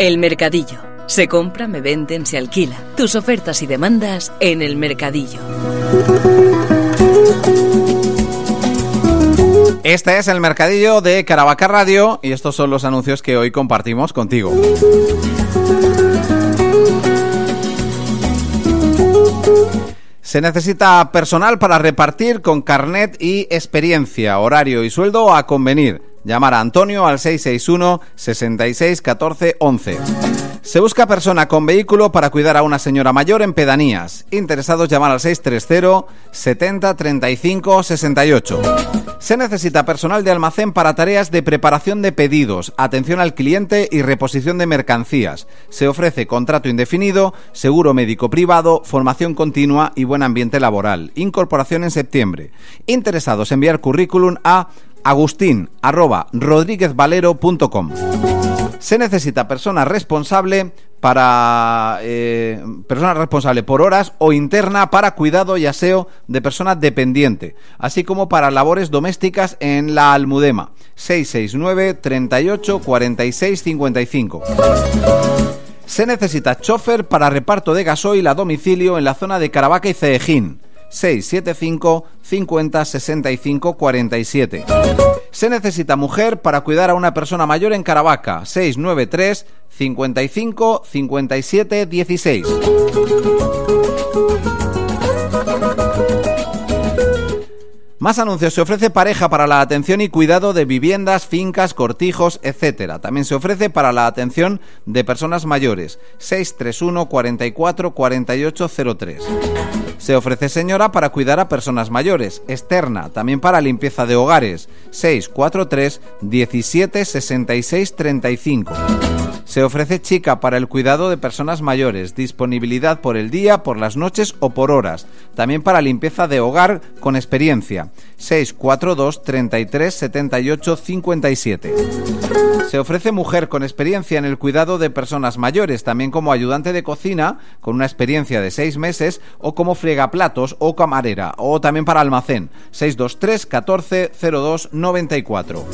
El Mercadillo. Se compra, me venden, se alquila. Tus ofertas y demandas en El Mercadillo. Este es El Mercadillo de Caravaca Radio y estos son los anuncios que hoy compartimos contigo. Se necesita personal para repartir con carnet y experiencia, horario y sueldo a convenir. Llamar a Antonio al 661 66 14 11. Se busca persona con vehículo para cuidar a una señora mayor en pedanías. Interesados, llamar al 630 70 35 68. Se necesita personal de almacén para tareas de preparación de pedidos, atención al cliente y reposición de mercancías. Se ofrece contrato indefinido, seguro médico privado, formación continua y buen ambiente laboral. Incorporación en septiembre. Interesados, enviar currículum a agustin@rodriguezvalero.com. Se necesita persona responsable por horas o interna para cuidado y aseo de persona dependiente, así como para labores domésticas en la Almudema. 669 38 46 55. Se necesita chofer para reparto de gasoil a domicilio en la zona de Caravaca y Ceejín. 675 50 65 47. Se necesita mujer para cuidar a una persona mayor en Caravaca. 693 55 57 16. Más anuncios. Se ofrece pareja para la atención y cuidado de viviendas, fincas, cortijos, etc. También se ofrece para la atención de personas mayores. 631 44 48 03. Se ofrece señora para cuidar a personas mayores, externa, también para limpieza de hogares, 643 17 66 35. Se ofrece chica para el cuidado de personas mayores, disponibilidad por el día, por las noches o por horas, también para limpieza de hogar con experiencia, 642 33 78 57. Se ofrece mujer con experiencia en el cuidado de personas mayores, también como ayudante de cocina con una experiencia de 6 meses o como fregaplatos o camarera, o también para almacén, 623 14 02 94.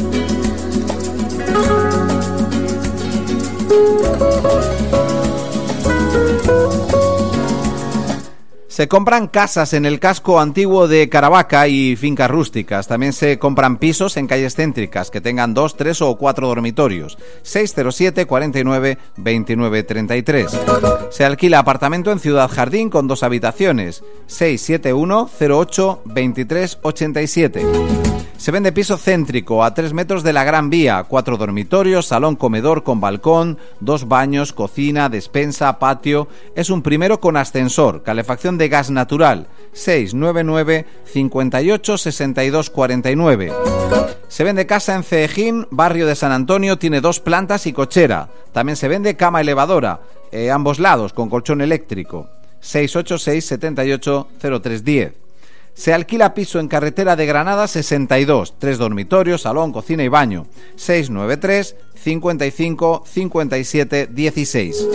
Se compran casas en el casco antiguo de Caravaca y fincas rústicas. También se compran pisos en calles céntricas que tengan 2, 3 o 4 dormitorios. 607 49 29 33. Se alquila apartamento en Ciudad Jardín con 2 habitaciones. 671 08 23 87. Se vende piso céntrico a 3 metros de la Gran Vía, 4 dormitorios, salón comedor con balcón, 2 baños, cocina, despensa, patio. Es un primero con ascensor, calefacción de gas natural. 699 58 62 49. Se vende casa en Ceejín, barrio de San Antonio, tiene 2 plantas y cochera. También se vende cama elevadora, ambos lados, con colchón eléctrico. 686 78 0310. Se alquila piso en carretera de Granada 62, 3 dormitorios, salón, cocina y baño. 693 55 57 16.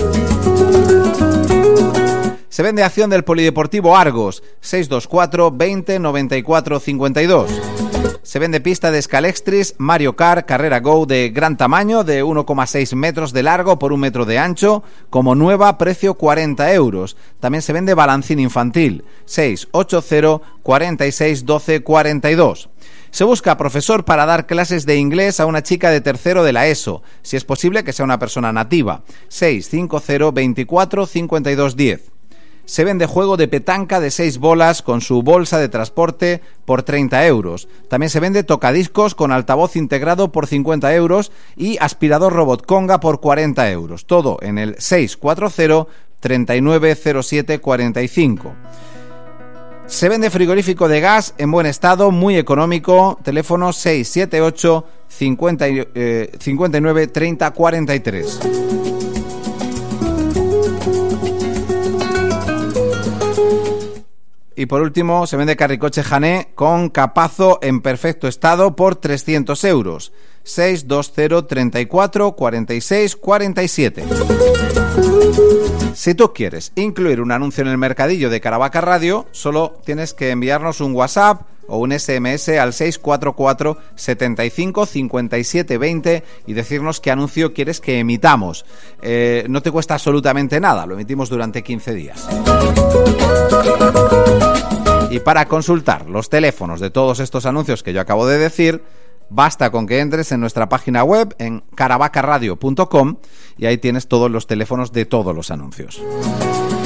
Se vende acción del Polideportivo Argos, 624 20 94 52. Se vende pista de Scalextric Mario Kart Carrera Go de gran tamaño, de 1,6 metros de largo por 1 metro de ancho, como nueva, precio 40 euros. También se vende balancín infantil, 680 46 12 42. Se busca profesor para dar clases de inglés a una chica de tercero de la ESO, si es posible que sea una persona nativa, 650 24 52 10. Se vende juego de petanca de 6 bolas con su bolsa de transporte por 30 euros. También se vende tocadiscos con altavoz integrado por 50 euros y aspirador robot conga por 40 euros. Todo en el 640 39 07 45. Se vende frigorífico de gas en buen estado, muy económico. Teléfono 678 59 30 43. Y por último, se vende carricoche Jané con capazo en perfecto estado por 300 euros. 620 34 46 47. Si tú quieres incluir un anuncio en el mercadillo de Caravaca Radio, solo tienes que enviarnos un WhatsApp o un SMS al 644 75 57 20 y decirnos qué anuncio quieres que emitamos. No te cuesta absolutamente nada, lo emitimos durante 15 días. Y para consultar los teléfonos de todos estos anuncios que yo acabo de decir, basta con que entres en nuestra página web en caravacaradio.com y ahí tienes todos los teléfonos de todos los anuncios.